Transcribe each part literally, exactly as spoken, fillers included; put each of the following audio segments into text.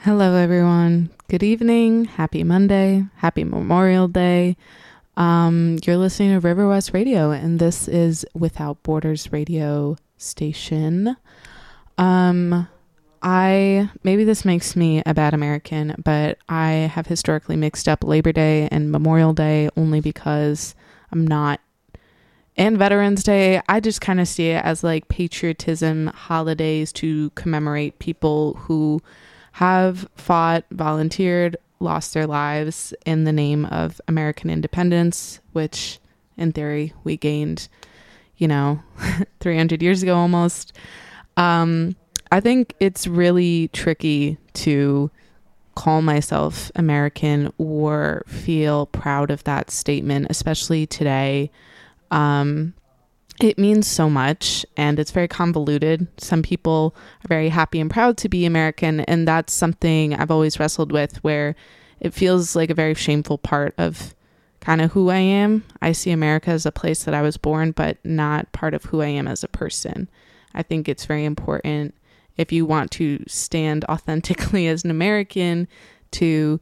Hello, everyone. Good evening. Happy Monday. Happy Memorial Day. Um, you're listening to River West Radio, and this is Without Borders radio station. Um, I maybe this makes me a bad American, but I have historically mixed up Labor Day and Memorial Day only because I'm not. And Veterans Day, I just kind of see it as like patriotism holidays to commemorate people who have fought, volunteered, lost their lives in the name of American independence, which in theory we gained, you know, three hundred years ago almost. Um, I think it's really tricky to call myself American or feel proud of that statement, especially today. Um, It means so much, and it's very convoluted. Some people are very happy and proud to be American, and that's something I've always wrestled with, where it feels like a very shameful part of kind of who I am. I see America as a place that I was born, but not part of who I am as a person. I think it's very important, if you want to stand authentically as an American, to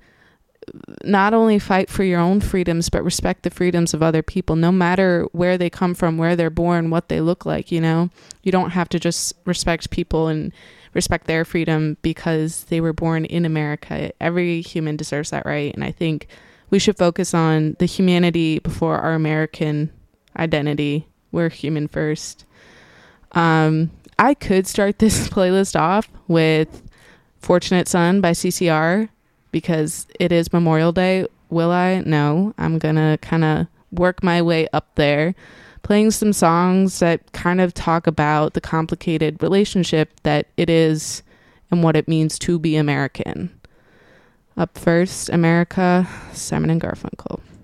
not only fight for your own freedoms, but respect the freedoms of other people, no matter where they come from, where they're born, what they look like. You know, you don't have to just respect people and respect their freedom because they were born in America. Every human deserves that right. And I think we should focus on the humanity before our American identity. We're human first. Um, I could start this playlist off with Fortunate Son by C C R, because it is Memorial Day. Will I? No. I'm going to kind of work my way up there, playing some songs that kind of talk about the complicated relationship that it is and what it means to be American. Up first, America, Simon and Garfunkel.